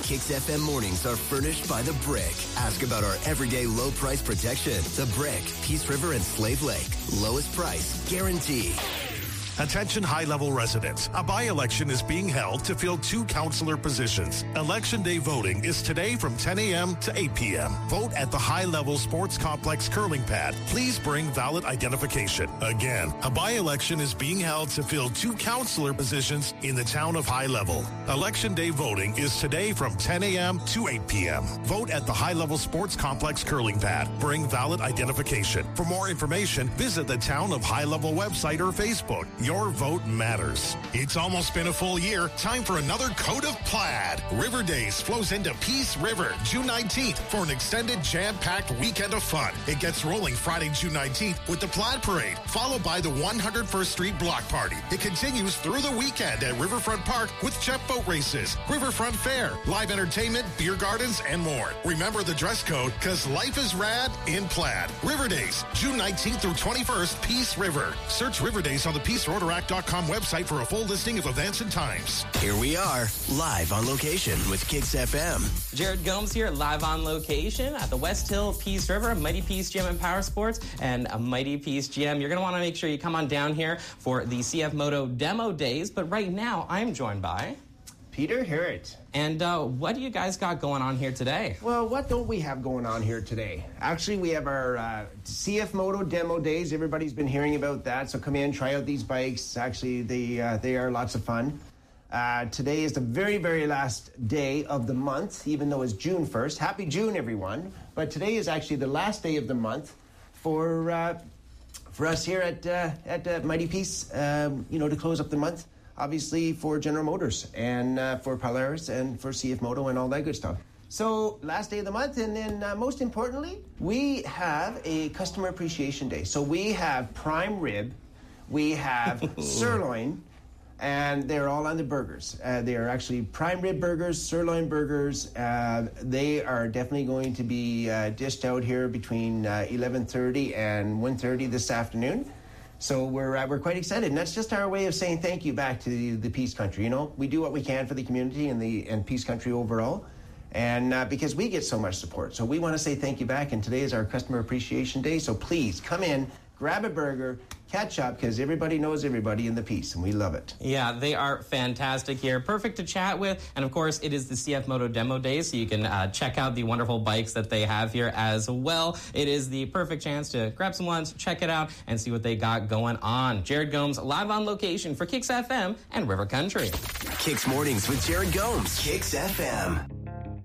Kicks FM mornings are furnished by The Brick. Ask about our everyday low price protection. The Brick, Peace River and Slave Lake. Lowest price, guaranteed. Attention high-level residents. A by-election is being held to fill 2 councillor positions. Election day voting is today from 10 a.m. to 8 p.m. Vote at the high-level sports complex curling pad. Please bring valid identification. Again, a by-election is being held to fill 2 councillor positions in the town of High Level. Election day voting is today from 10 a.m. to 8 p.m. Vote at the high-level sports complex curling pad. Bring valid identification. For more information, visit the Town of High Level website or Facebook. Your vote matters. It's almost been a full year. Time for another coat of plaid. River Days flows into Peace River June 19th for an extended jam-packed weekend of fun. It gets rolling Friday, June 19th with the Plaid Parade, followed by the 101st Street Block Party. It continues through the weekend at Riverfront Park with jet boat races, Riverfront Fair, live entertainment, beer gardens, and more. Remember the dress code, because life is rad in plaid. River Days, June 19th through 21st, Peace River. Search River Days on the PeaceRotaract.com website for a full listing of events and times. Here we are, live on location with Kicks FM. Jared Gomes here, live on location at the West Hill Peace River, Mighty Peace Gym and Power Sports, and a Mighty Peace Gym. You're going to want to make sure you come on down here for the CF Moto Demo Days, but right now I'm joined by Peter Herritt. And what do you guys got going on here today? Well, what don't we have going on here today? Actually, we have our CF Moto Demo Days. Everybody's been hearing about that, so come in, try out these bikes. Actually, they are lots of fun. Today is the very, very last day of the month, even though it's June 1st. Happy June, everyone. But today is actually the last day of the month for us here at Mighty Peace, to close up the month. Obviously for General Motors and for Polaris and for CF Moto and all that good stuff. So last day of the month, and then most importantly, we have a Customer Appreciation Day. So we have prime rib, we have sirloin, and they're all on the burgers. They are actually prime rib burgers, sirloin burgers. They are definitely going to be dished out here between 11:30 and 1:30 this afternoon. So we're quite excited, and that's just our way of saying thank you back to the Peace Country. You know, we do what we can for the community and Peace Country overall, and because we get so much support. So we want to say thank you back, and today is our Customer Appreciation Day. So please come in, grab a burger, catch up, because everybody knows everybody in the Peace, and we love it. Yeah, they are fantastic here. Perfect to chat with. And, of course, it is the CF Moto Demo Day, so you can check out the wonderful bikes that they have here as well. It is the perfect chance to grab some lunch, check it out, and see what they got going on. Jared Gomes, live on location for Kicks FM and River Country. Kicks Mornings with Jared Gomes. Kicks FM.